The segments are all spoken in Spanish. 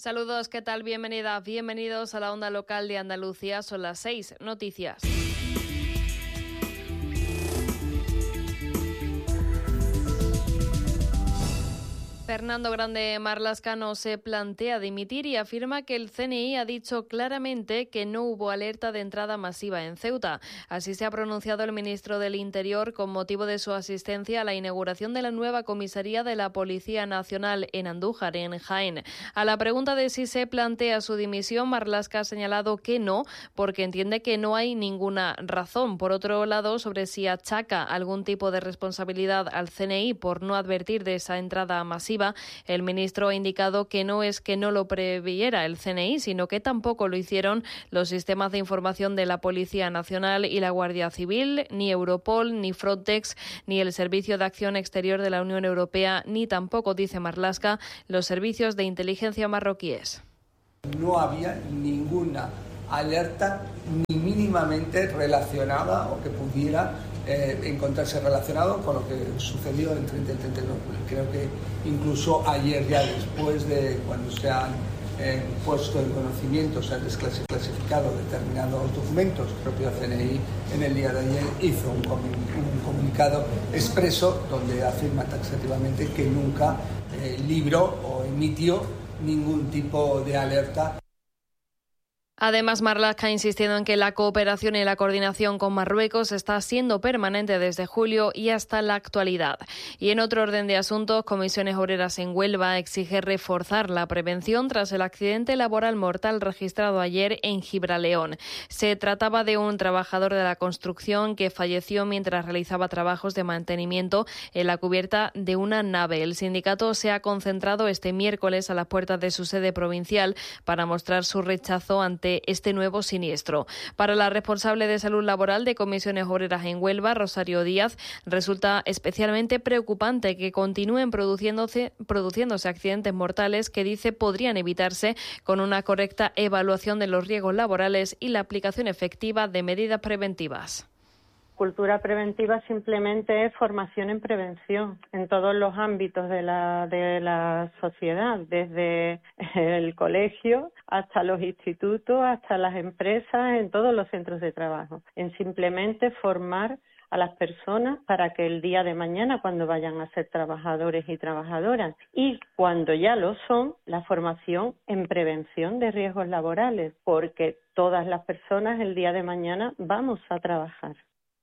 Saludos, ¿qué tal? Bienvenidas, bienvenidos a la onda local de Andalucía. Son las 6 noticias. Fernando Grande Marlaska no se plantea dimitir y afirma que el CNI ha dicho claramente que no hubo alerta de entrada masiva en Ceuta. Así se ha pronunciado el ministro del Interior con motivo de su asistencia a la inauguración de la nueva comisaría de la Policía Nacional en Andújar, en Jaén. A la pregunta de si se plantea su dimisión, Marlaska ha señalado que no, porque entiende que no hay ninguna razón. Por otro lado, sobre si achaca algún tipo de responsabilidad al CNI por no advertir de esa entrada masiva, el ministro ha indicado que no es que no lo previera el CNI, sino que tampoco lo hicieron los sistemas de información de la Policía Nacional y la Guardia Civil, ni Europol, ni Frontex, ni el Servicio de Acción Exterior de la Unión Europea, ni tampoco, dice Marlaska, los servicios de inteligencia marroquíes. No había ninguna alerta ni mínimamente relacionada o que pudiera encontrarse relacionado con lo que sucedió el 30 y 31 de julio. Creo que incluso ayer, ya después de cuando se han puesto en conocimiento, se han desclasificado determinados documentos, el propio CNI en el día de ayer hizo un comunicado expreso donde afirma taxativamente que nunca libró o emitió ningún tipo de alerta. Además, Marlaska ha insistido en que la cooperación y la coordinación con Marruecos está siendo permanente desde julio y hasta la actualidad. Y en otro orden de asuntos, Comisiones Obreras en Huelva exige reforzar la prevención tras el accidente laboral mortal registrado ayer en Gibraleón. Se trataba de un trabajador de la construcción que falleció mientras realizaba trabajos de mantenimiento en la cubierta de una nave. El sindicato se ha concentrado este miércoles a las puertas de su sede provincial para mostrar su rechazo ante este nuevo siniestro. Para la responsable de salud laboral de Comisiones Obreras en Huelva, Rosario Díaz, resulta especialmente preocupante que continúen produciéndose accidentes mortales que dice podrían evitarse con una correcta evaluación de los riesgos laborales y la aplicación efectiva de medidas preventivas. Cultura preventiva simplemente es formación en prevención en todos los ámbitos de la sociedad, desde el colegio hasta los institutos, hasta las empresas, en todos los centros de trabajo. En simplemente formar a las personas para que el día de mañana, cuando vayan a ser trabajadores y trabajadoras, y cuando ya lo son, la formación en prevención de riesgos laborales, porque todas las personas el día de mañana vamos a trabajar.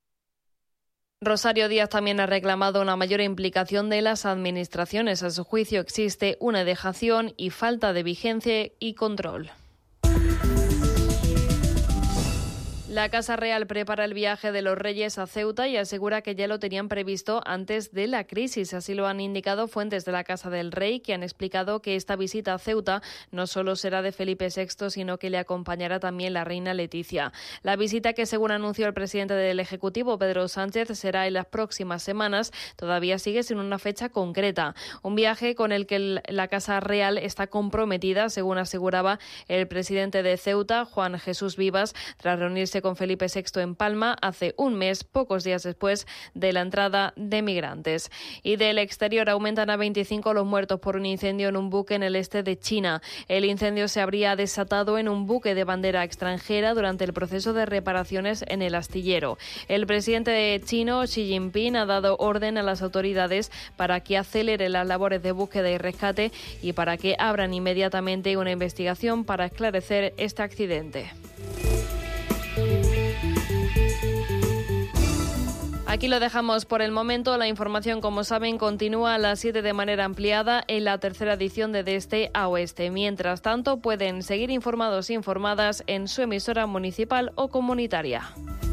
Rosario Díaz también ha reclamado una mayor implicación de las administraciones. A su juicio existe una dejación y falta de vigencia y control. La Casa Real prepara el viaje de los Reyes a Ceuta y asegura que ya lo tenían previsto antes de la crisis. Así lo han indicado fuentes de la Casa del Rey, que han explicado que esta visita a Ceuta no solo será de Felipe VI, sino que le acompañará también la reina Leticia. La visita, que según anunció el presidente del Ejecutivo, Pedro Sánchez, será en las próximas semanas, todavía sigue sin una fecha concreta. Un viaje con el que la Casa Real está comprometida, según aseguraba el presidente de Ceuta, Juan Jesús Vivas, tras reunirse con Felipe VI en Palma hace un mes, pocos días después de la entrada de migrantes. Y del exterior, aumentan a 25 los muertos por un incendio en un buque en el este de China. El incendio se habría desatado en un buque de bandera extranjera durante el proceso de reparaciones en el astillero. El presidente chino, Xi Jinping, ha dado orden a las autoridades para que aceleren las labores de búsqueda y rescate y para que abran inmediatamente una investigación para esclarecer este accidente. Aquí lo dejamos por el momento. La información, como saben, continúa a las 7 de manera ampliada en la tercera edición de Este a Oeste. Mientras tanto, pueden seguir informados e informadas en su emisora municipal o comunitaria.